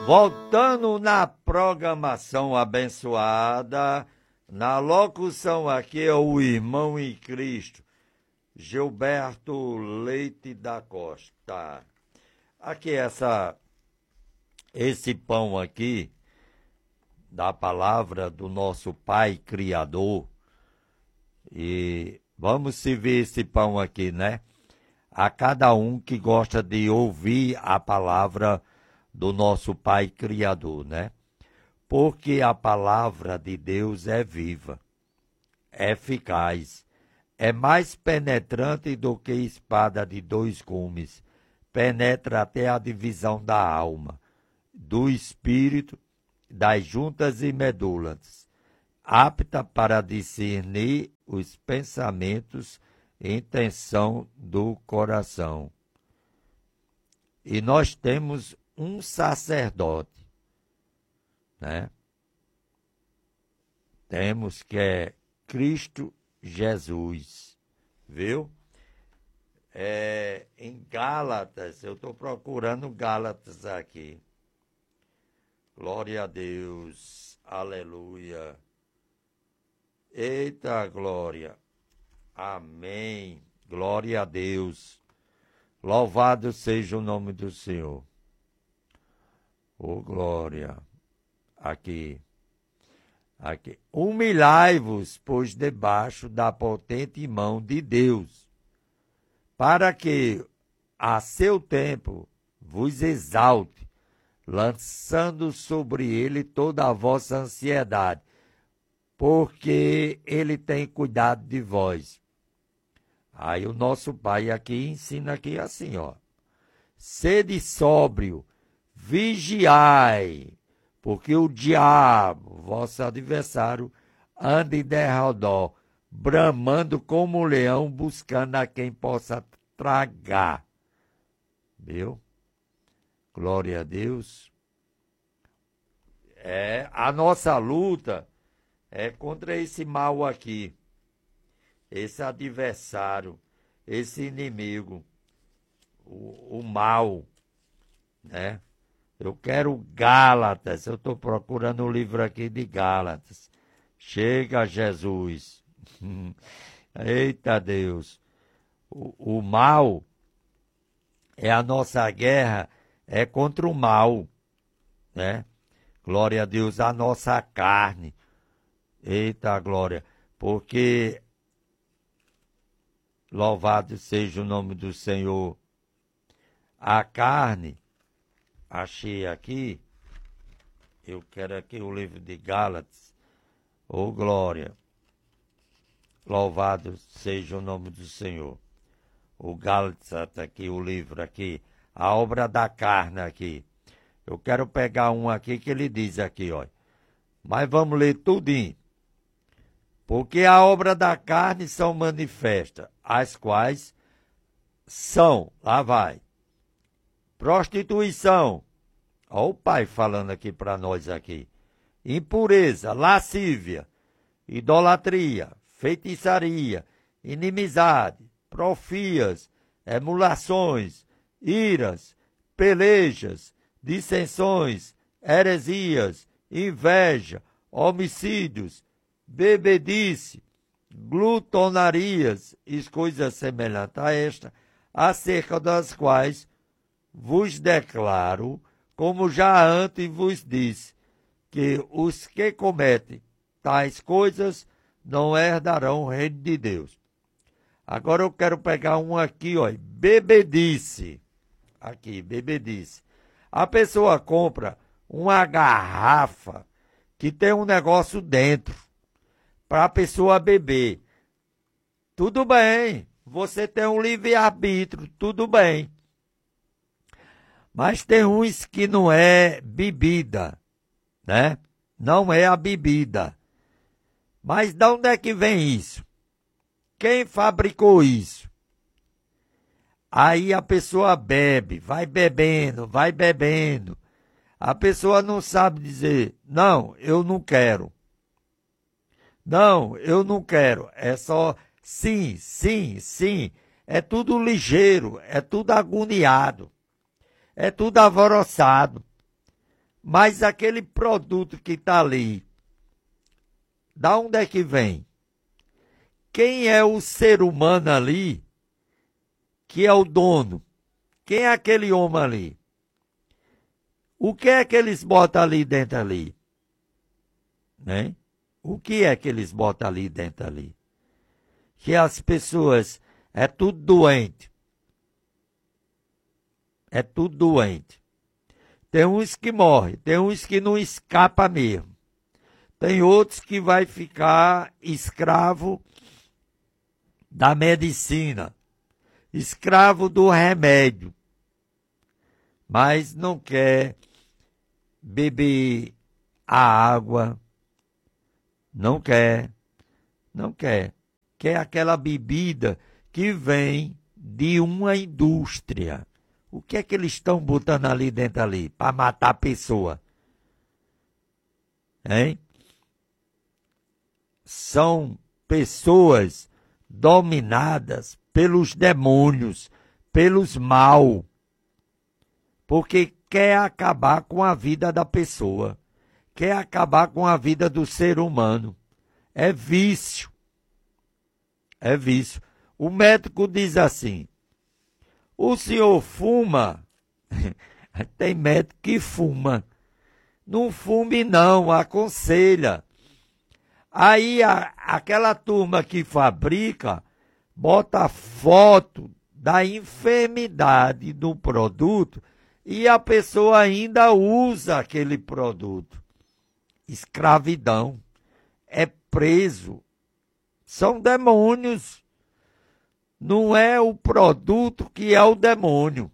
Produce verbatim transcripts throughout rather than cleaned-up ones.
Voltando na programação abençoada, na locução aqui é o irmão em Cristo, Gilberto Leite da Costa. Aqui essa, esse pão aqui, da palavra do nosso Pai Criador, e vamos servir esse pão aqui, né? A cada um que gosta de ouvir a palavra do nosso Pai Criador, né? Porque a palavra de Deus é viva, é eficaz, é mais penetrante do que espada de dois gumes, penetra até a divisão da alma, do espírito, das juntas e medulas, apta para discernir os pensamentos e intenção do coração. E nós temos um sacerdote, né? Temos que é Cristo Jesus, viu? É, em Gálatas, eu estou procurando Gálatas aqui. Glória a Deus, aleluia. Eita glória, amém, glória a Deus. Louvado seja o nome do Senhor. Oh, glória. Aqui. Aqui. Humilhai-vos, pois, debaixo da potente mão de Deus, para que, a seu tempo, vos exalte, lançando sobre ele toda a vossa ansiedade, porque ele tem cuidado de vós. Aí o nosso Pai aqui ensina aqui assim, ó. Sede sóbrio, vigiai, porque o diabo, vosso adversário, anda em derredor, bramando como um leão, buscando a quem possa tragar. Viu? Glória a Deus. É, a nossa luta é contra esse mal aqui, esse adversário, esse inimigo, o, o mal, né? Eu quero Gálatas, eu estou procurando o livro aqui de Gálatas. Chega, Jesus. Eita Deus. O, o mal é a nossa guerra, é contra o mal, né? Glória a Deus, a nossa carne. Eita glória, porque louvado seja o nome do Senhor. A carne, achei aqui, eu quero aqui o livro de Gálatas, ô glória, louvado seja o nome do Senhor. O Gálatas, está aqui o livro aqui, a obra da carne aqui. Eu quero pegar um aqui que ele diz aqui, ó, mas vamos ler tudinho. Porque a obra da carne são manifestas, as quais são, lá vai, prostituição, ó o Pai falando aqui para nós aqui, impureza, lascívia, idolatria, feitiçaria, inimizade, profias, emulações, iras, pelejas, dissensões, heresias, inveja, homicídios, bebedice, glutonarias e coisas semelhantes a esta, acerca das quais vos declaro, como já antes vos disse, que os que cometem tais coisas não herdarão o reino de Deus. Agora eu quero pegar um aqui, ó, bebedice. Aqui, bebedice. A pessoa compra uma garrafa que tem um negócio dentro, para a pessoa beber. Tudo bem, você tem um livre-arbítrio, tudo bem. Mas tem uns que não é bebida, né? Não é a bebida. Mas de onde é que vem isso? Quem fabricou isso? Aí a pessoa bebe, vai bebendo, vai bebendo. A pessoa não sabe dizer, não, eu não quero. Não, eu não quero. É só sim, sim, sim. É tudo ligeiro, é tudo agoniado, é tudo alvoroçado. Mas aquele produto que está ali, da onde é que vem? Quem é o ser humano ali que é o dono? Quem é aquele homem ali? O que é que eles botam ali dentro ali? Né? O que é que eles botam ali dentro ali? Que as pessoas, é tudo doente. É tudo doente. Tem uns que morrem, tem uns que não escapa mesmo. Tem outros que vai ficar escravo da medicina, escravo do remédio, mas não quer beber a água, não quer, não quer. Quer aquela bebida que vem de uma indústria. O que é que eles estão botando ali dentro ali para matar a pessoa? Hein? São pessoas dominadas pelos demônios, pelos mal, porque quer acabar com a vida da pessoa, quer acabar com a vida do ser humano. É vício, é vício. O médico diz assim, o senhor fuma? Tem médico que fuma. Não fume não, aconselha. Aí a, aquela turma que fabrica, bota foto da enfermidade do produto e a pessoa ainda usa aquele produto. Escravidão. É preso. São demônios. Não é o produto que é o demônio.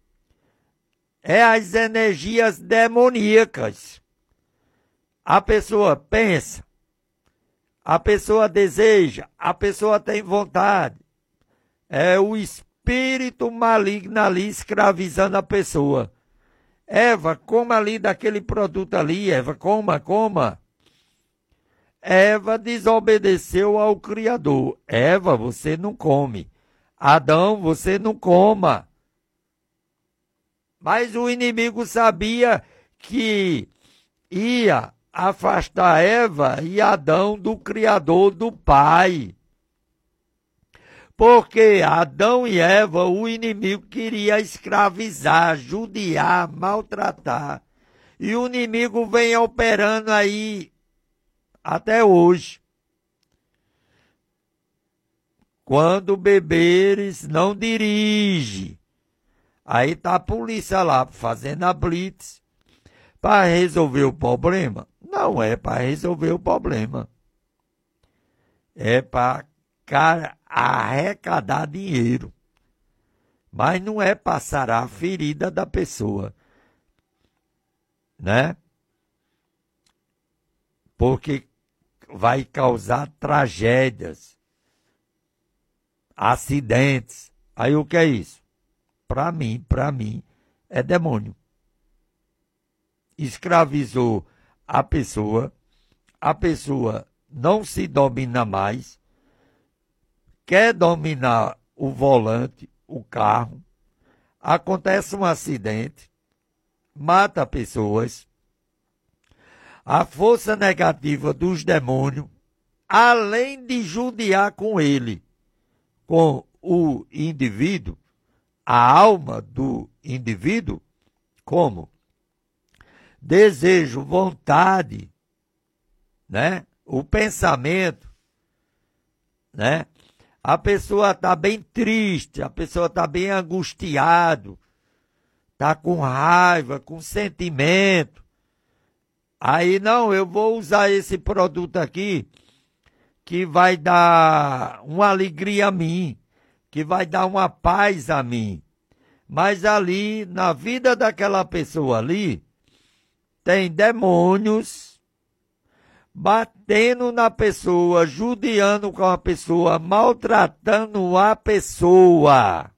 É as energias demoníacas. A pessoa pensa, a pessoa deseja, a pessoa tem vontade. É o espírito maligno ali escravizando a pessoa. Eva, coma ali daquele produto ali, Eva, coma, coma. Eva desobedeceu ao Criador. Eva, você não come. Adão, você não coma. Mas o inimigo sabia que ia afastar Eva e Adão do Criador, do Pai. Porque Adão e Eva, o inimigo queria escravizar, judiar, maltratar. E o inimigo vem operando aí até hoje. Quando beberes, não dirige. Aí tá a polícia lá fazendo a blitz para resolver o problema. Não é para resolver o problema. É para arrecadar dinheiro. Mas não é para sarar a ferida da pessoa. Né? Porque vai causar tragédias, acidentes. Aí o que é isso? Para mim, para mim, é demônio. Escravizou a pessoa, a pessoa não se domina mais, quer dominar o volante, o carro, acontece um acidente, mata pessoas. A força negativa dos demônios, além de judiar com ele, com o indivíduo, a alma do indivíduo, como desejo, vontade, né? O pensamento, né? A pessoa está bem triste, a pessoa está bem angustiado, está com raiva, com sentimento. Aí, não, eu vou usar esse produto aqui que vai dar uma alegria a mim, que vai dar uma paz a mim. Mas ali, na vida daquela pessoa ali, tem demônios batendo na pessoa, judiando com a pessoa, maltratando a pessoa.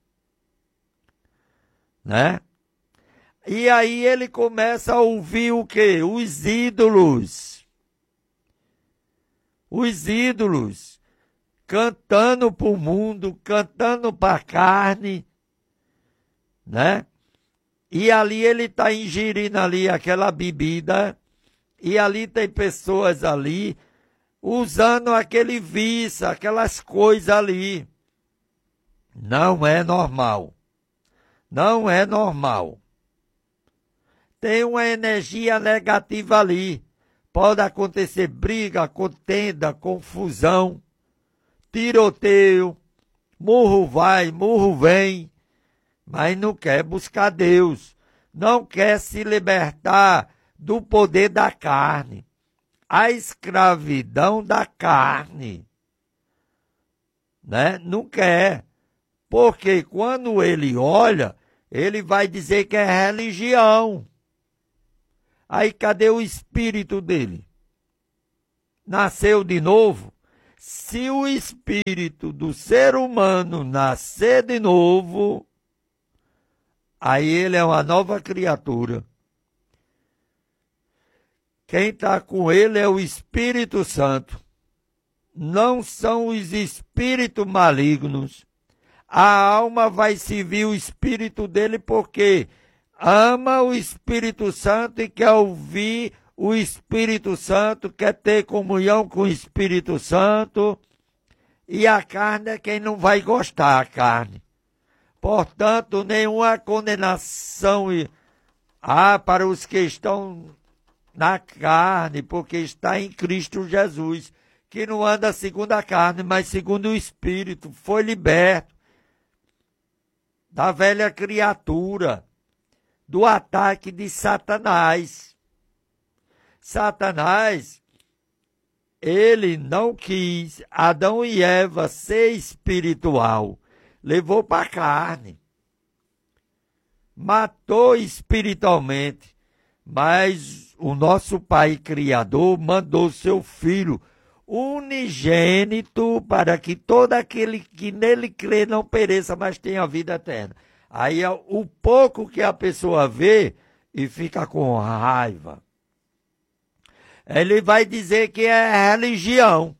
Né? E aí ele começa a ouvir o quê? Os ídolos. Os ídolos. Cantando para o mundo, cantando para a carne. Né? E ali ele está ingerindo ali aquela bebida, e ali tem pessoas ali usando aquele vício, aquelas coisas ali. Não é normal. Não é normal. Tem uma energia negativa ali. Pode acontecer briga, contenda, confusão, tiroteio, murro vai, murro vem, mas não quer buscar Deus, não quer se libertar do poder da carne, a escravidão da carne, né? Não quer, porque quando ele olha, ele vai dizer que é religião. Aí cadê o espírito dele? Nasceu de novo? Se o espírito do ser humano nascer de novo, aí ele é uma nova criatura. Quem está com ele é o Espírito Santo. Não são os espíritos malignos. A alma vai servir o espírito dele porque ama o Espírito Santo e quer ouvir o Espírito Santo, quer ter comunhão com o Espírito Santo. E a carne é quem não vai gostar, a carne. Portanto, nenhuma condenação há para os que estão na carne, porque está em Cristo Jesus, que não anda segundo a carne, mas segundo o Espírito, foi liberto da velha criatura, do ataque de Satanás. Satanás, ele não quis Adão e Eva ser espiritual, levou para a carne, matou espiritualmente, mas o nosso Pai Criador mandou seu Filho unigênito para que todo aquele que nele crê não pereça, mas tenha vida eterna. Aí é o pouco que a pessoa vê e fica com raiva. Ele vai dizer que é religião.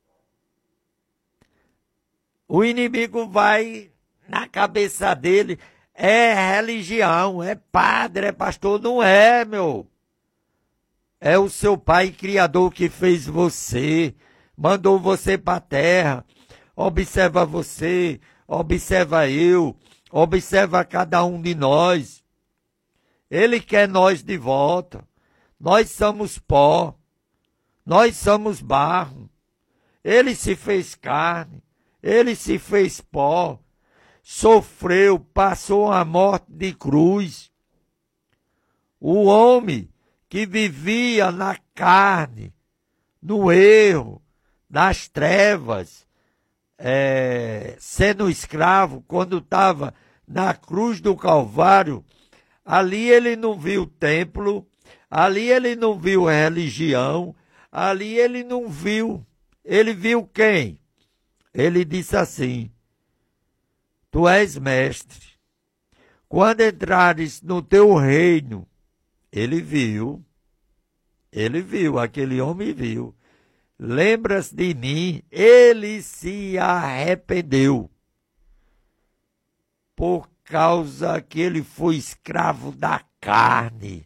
O inimigo vai na cabeça dele, é religião, é padre, é pastor. Não é, meu. É o seu Pai Criador que fez você, mandou você para a terra. Observa você, observa eu, observa cada um de nós. Ele quer nós de volta. Nós somos pó, nós somos barro. Ele se fez carne, ele se fez pó, sofreu, passou a morte de cruz. O homem que vivia na carne, no erro, nas trevas, é, sendo escravo, quando estava na cruz do Calvário, ali ele não viu templo, ali ele não viu religião, ali ele não viu. Ele viu quem? Ele disse assim: tu és mestre. Quando entrares no teu reino, ele viu, ele viu, aquele homem viu. Lembras de mim? Ele se arrependeu. Por causa que ele foi escravo da carne.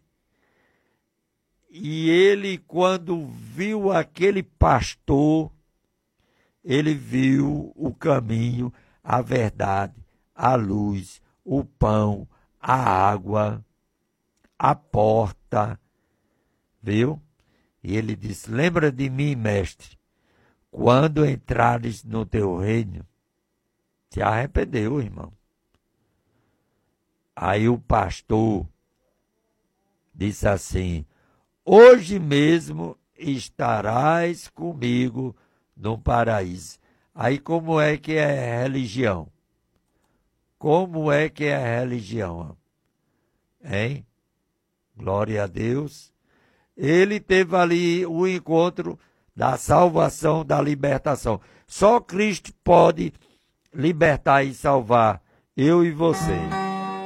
E ele, quando viu aquele pastor, ele viu o caminho, a verdade, a luz, o pão, a água, a porta, viu? E ele disse: lembra de mim, mestre, quando entrares no teu reino. Se arrependeu, irmão. Aí o pastor disse assim: hoje mesmo estarás comigo no paraíso. Aí como é que é religião? Como é que é religião? Hein? Glória a Deus. Ele teve ali o encontro da salvação, da libertação. Só Cristo pode libertar e salvar eu e você.